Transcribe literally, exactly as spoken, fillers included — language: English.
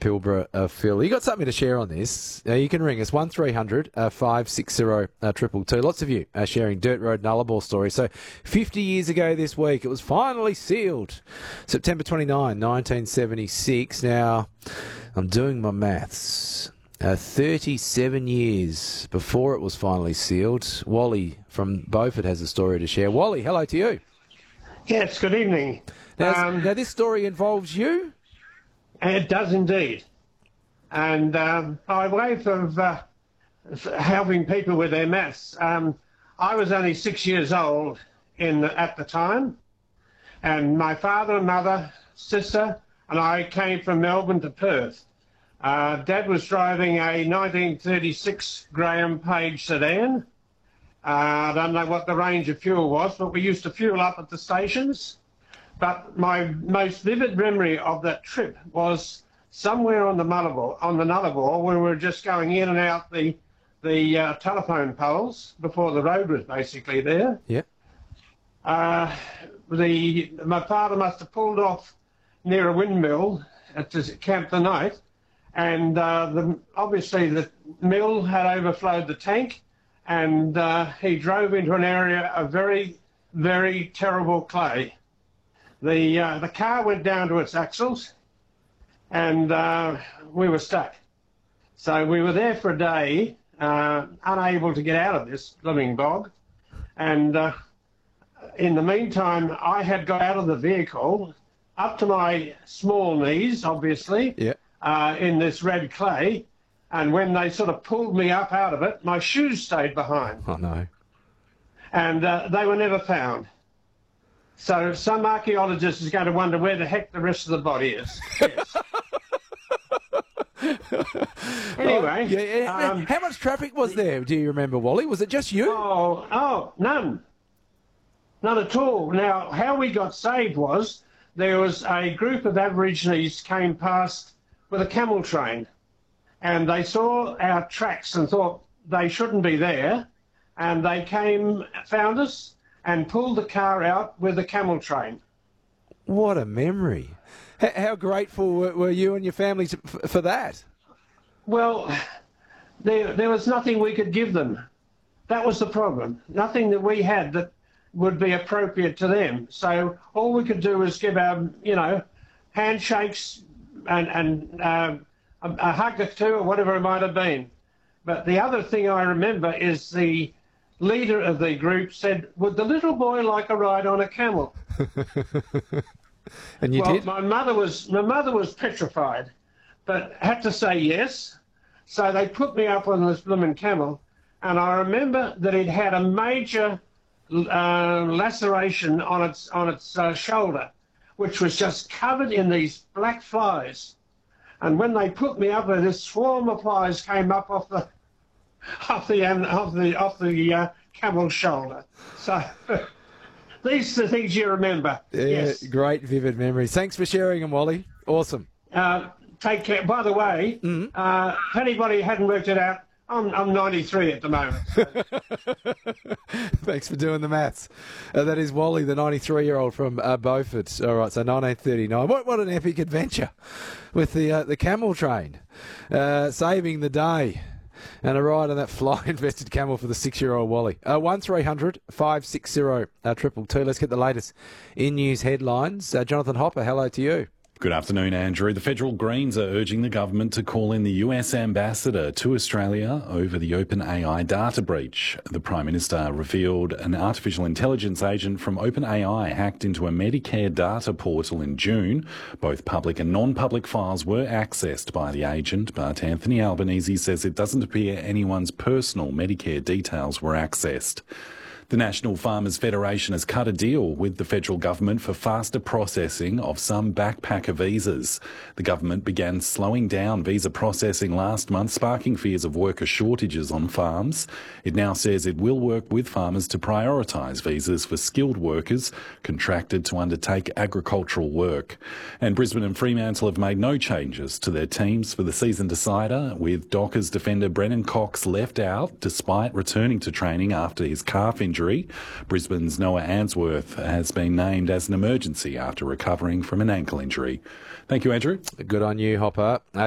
Pilbara, uh, Phil. You got something to share on this? Uh, you can ring us one three hundred five six zero two two. Lots of you are sharing Dirt Road Nullarbor stories. So fifty years ago this week, it was finally sealed. September twenty-ninth, nineteen seventy-six. Now, I'm doing my maths. Uh, thirty-seven years before it was finally sealed. Wally from Beaufort has a story to share. Wally, hello to you. Yes, good evening. Now, Um, now this story involves you? It does indeed. And um, by way of uh, helping people with their maths, um, I was only six years old in the, at the time, and my father and mother, sister, and I came from Melbourne to Perth. Uh, Dad was driving a nineteen thirty-six Graham Page sedan. Uh, I don't know what the range of fuel was, but we used to fuel up at the stations. But my most vivid memory of that trip was somewhere on the Nullarbor, on the Nullarbor, where we were just going in and out the the uh, telephone poles before the road was basically there. Yeah. Uh, the my father must have pulled off near a windmill to camp the night, and uh, the, obviously the mill had overflowed the tank, and uh, he drove into an area of very, very terrible clay. The, uh, the car went down to its axles, and uh, we were stuck. So we were there for a day, uh, unable to get out of this blooming bog. And uh, in the meantime, I had got out of the vehicle, up to my small knees, obviously, Yeah. uh, in this red clay. And when they sort of pulled me up out of it, my shoes stayed behind. Oh, no. And uh, they were never found. So some archaeologist is going to wonder where the heck the rest of the body is. Yes. Anyway. Oh, yeah, yeah. Um, How much traffic was there, do you remember, Wally? Was it just you? oh, oh, none. None at all. Now, how we got saved was there was a group of Aborigines came past with a camel train, and they saw our tracks and thought they shouldn't be there, and they came, found us, and pulled the car out with the camel train. What a memory. H- how grateful were, were you and your family to, f- for that? Well, there, there was nothing we could give them. That was the problem. Nothing that we had that would be appropriate to them. So all we could do was give our, you know, handshakes and, and uh, a, a hug or two or whatever it might have been. But the other thing I remember is the leader of the group said, would the little boy like a ride on a camel? And you well, did? my mother was my mother was petrified, but had to say yes. So they put me up on this blooming camel, and I remember that it had a major uh, laceration on its on its uh, shoulder, which was just covered in these black flies. And when they put me up there, this swarm of flies came up off the off the off the off the uh, camel's shoulder. So. These are the things you remember. Yeah, yes. Great, vivid memories. Thanks for sharing them, Wally. Awesome. Uh, take care. By the way, Mm-hmm. uh, if anybody hadn't worked it out, I'm, I'm ninety-three at the moment. Thanks for doing the maths. Uh, that is Wally, the ninety-three-year-old from uh, Beaufort. All right, so nineteen thirty-nine. What what an epic adventure with the uh, the camel train, uh, saving the day. And a ride on that fly-infested camel for the six-year-old Wally. Uh, one three hundred five six zero two two. Let's get the latest in news headlines. Uh, Jonathan Hopper, hello to you. Good afternoon, Andrew. The federal Greens are urging the government to call in the U S ambassador to Australia over the OpenAI data breach. The Prime Minister revealed an artificial intelligence agent from OpenAI hacked into a Medicare data portal in June. Both public and non-public files were accessed by the agent, but Anthony Albanese says it doesn't appear anyone's personal Medicare details were accessed. The National Farmers Federation has cut a deal with the federal government for faster processing of some backpacker visas. The government began slowing down visa processing last month, sparking fears of worker shortages on farms. It now says it will work with farmers to prioritise visas for skilled workers contracted to undertake agricultural work. And Brisbane and Fremantle have made no changes to their teams for the season decider, with Dockers defender Brennan Cox left out despite returning to training after his calf injury. Brisbane's Noah Answorth has been named as an emergency after recovering from an ankle injury. Thank you, Andrew. Good on you, Hopper. Uh,